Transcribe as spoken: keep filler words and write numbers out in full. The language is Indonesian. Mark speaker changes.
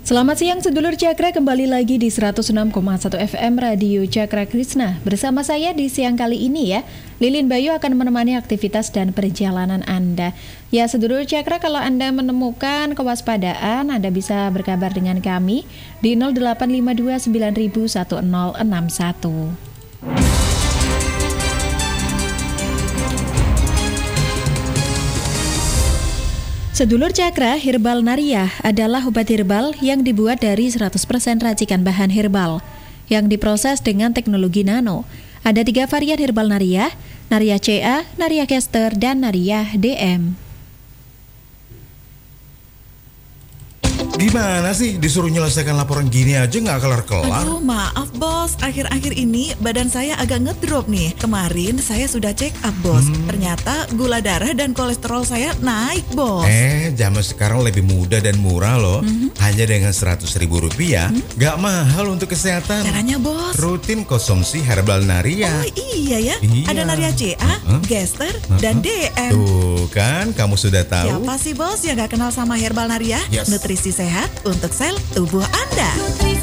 Speaker 1: Selamat siang sedulur Cakra, kembali lagi di seratus enam koma satu F M Radio Cakra Krishna. Bersama saya di siang kali ini ya, Lilin Bayu akan menemani aktivitas dan perjalanan Anda. Ya sedulur Cakra, kalau Anda menemukan kewaspadaan, Anda bisa berkabar dengan kami di nol delapan lima dua sembilan satu nol enam satu. Sedulur Cakra, Herbal Nariah adalah obat herbal yang dibuat dari seratus persen racikan bahan herbal yang diproses dengan teknologi nano. Ada tiga varian Herbal Nariah, Nariah C A, Nariah Caster, dan Nariah D M.
Speaker 2: Gimana sih disuruh nyelesaikan laporan gini aja nggak kelar-kelar?
Speaker 3: Aduh maaf bos, akhir-akhir ini badan saya agak ngedrop nih. Kemarin saya sudah check up bos, hmm. ternyata gula darah dan kolesterol saya naik bos.
Speaker 2: Eh, zaman sekarang lebih mudah dan murah loh. Hmm. Hanya dengan seratus ribu rupiah, hmm? Gak mahal untuk kesehatan.
Speaker 3: Caranya bos?
Speaker 2: Rutin konsumsi Herbal Nariah.
Speaker 3: Oh iya ya,
Speaker 2: iya.
Speaker 3: Ada Nariah C A, uh-huh. Caster, uh-huh. dan D M.
Speaker 2: Tuh kan, kamu sudah tahu.
Speaker 3: Siapa sih bos yang gak kenal sama Herbal Nariah?
Speaker 2: Yes.
Speaker 3: Nutrisi sehat untuk sel tubuh Anda.